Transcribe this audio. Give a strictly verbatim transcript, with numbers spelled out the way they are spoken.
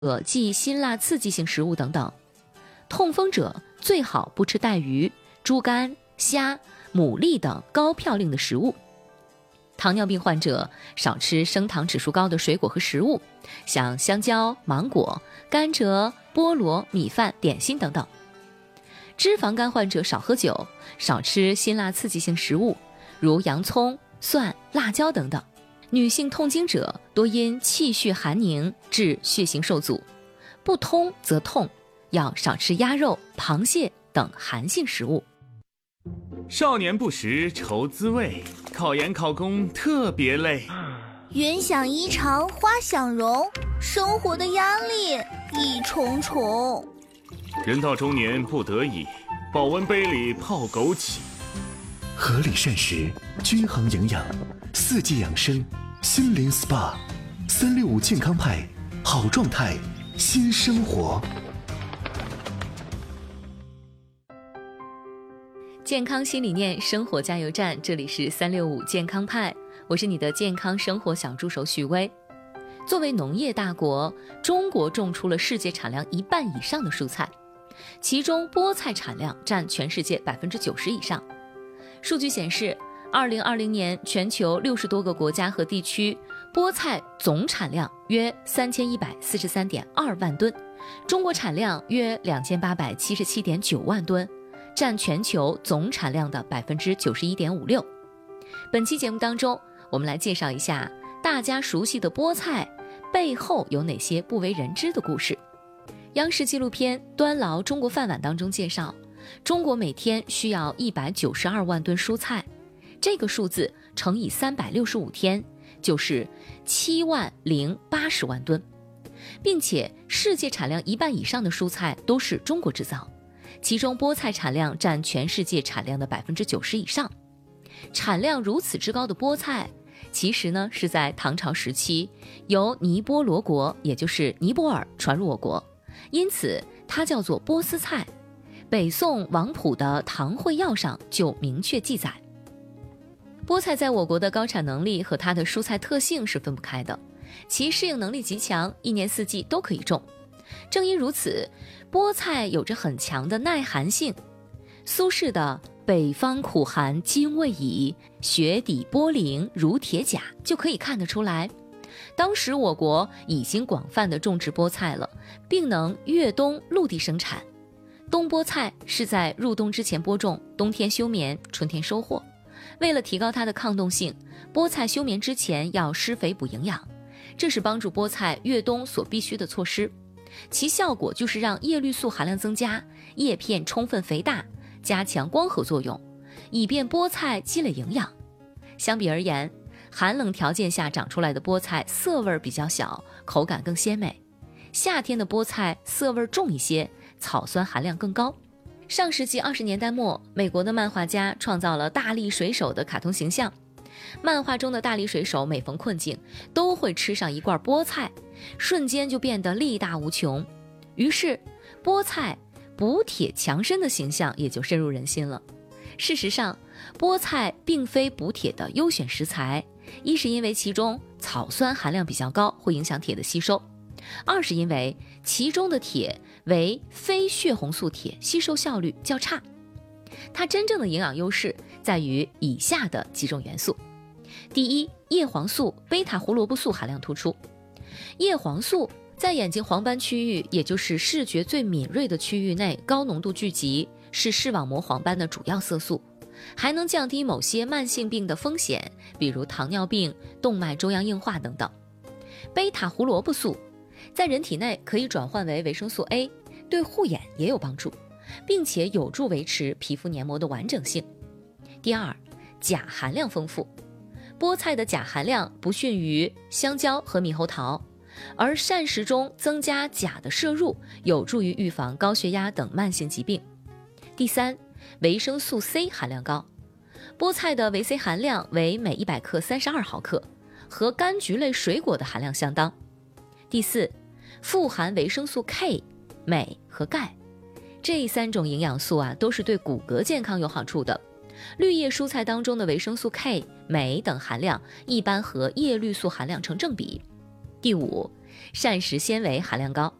呃，忌辛辣刺激性食物等等。痛风者最好不吃带鱼、猪肝、虾、牡蛎等高嘌呤的食物。糖尿病患者少吃升糖指数高的水果和食物，像香蕉、芒果、甘蔗、菠萝、米饭、点心等等。脂肪肝患者少喝酒，少吃辛辣刺激性食物，如洋葱、蒜、辣椒等等。女性痛经者多因气血寒凝致血行受阻，不通则痛，要少吃鸭肉、螃蟹等寒性食物。 少年不识愁滋味，考研考公特别累。 云想衣裳花想容，生活的压力一重重。 人到中年不得已，保温杯里泡枸杞。 合理膳食，均衡营养，四季养生，心灵 S P A， 三六五健康派，好状态，新生活。 健康新理念，生活加油站，这里是三六五健康派，我是你的健康生活小助手许巍。作为农业大国，中国种出了世界产量一半以上的蔬菜，其中菠菜产量占全世界百分之九十以上。数据显示，二零二零年全球六十多个国家和地区菠菜总产量约三千一百四十三点二万吨，中国产量约两千八百七十七点九万吨，占全球总产量的百分之九十一点五六。本期节目当中，我们来介绍一下大家熟悉的菠菜背后有哪些不为人知的故事。央视纪录片《端牢中国饭碗》当中介绍，中国每天需要一百九十二万吨蔬菜，这个数字乘以三百六十五天，就是七万零八十万吨，并且世界产量一半以上的蔬菜都是中国制造，其中菠菜产量占全世界产量的百分之九十以上。产量如此之高的菠菜，其实呢是在唐朝时期由尼泊罗国，也就是尼泊尔传入我国，因此它叫做波斯菜。北宋王溥的《唐会要》上就明确记载，菠菜在我国的高产能力和它的蔬菜特性是分不开的，其适应能力极强，一年四季都可以种。正因如此，菠菜有着很强的耐寒性。苏轼的北方苦寒今未已，雪底菠苓如铁甲就可以看得出来，当时我国已经广泛的种植菠菜了，并能越冬陆地生产。冬菠菜是在入冬之前播种，冬天休眠，春天收获。为了提高它的抗冻性，菠菜休眠之前要施肥补营养，这是帮助菠菜越冬所必须的措施。其效果就是让叶绿素含量增加，叶片充分肥大，加强光合作用，以便菠菜积累营养。相比而言，寒冷条件下长出来的菠菜涩味比较小，口感更鲜美。夏天的菠菜涩味重一些，草酸含量更高。上世纪二十年代末，美国的漫画家创造了大力水手的卡通形象。漫画中的大力水手每逢困境都会吃上一罐菠菜，瞬间就变得力大无穷。于是菠菜补铁强身的形象也就深入人心了。事实上，菠菜并非补铁的优选食材，一是因为其中草酸含量比较高，会影响铁的吸收；二是因为其中的铁为非血红素铁，吸收效率较差。它真正的营养优势在于以下的几种元素。第一，叶黄素、贝塔胡萝卜素含量突出。叶黄素在眼睛黄斑区域，也就是视觉最敏锐的区域内高浓度聚集，是视网膜黄斑的主要色素，还能降低某些慢性病的风险，比如糖尿病、动脉粥样硬化等等。贝塔胡萝卜素在人体内可以转换为维生素 A， 对护眼也有帮助，并且有助维持皮肤黏膜的完整性。第二，钾含量丰富。菠菜的钾含量不逊于香蕉和猕猴桃，而膳食中增加钾的摄入有助于预防高血压等慢性疾病。第三，维生素 C 含量高。菠菜的维 C 含量为每一百克三十二毫克，和柑橘类水果的含量相当。第四，富含维生素 K、镁和钙，这三种营养素啊，都是对骨骼健康有好处的。绿叶蔬菜当中的维生素 K、镁等含量一般和叶绿素含量成正比。第五， 膳食纤维含量高。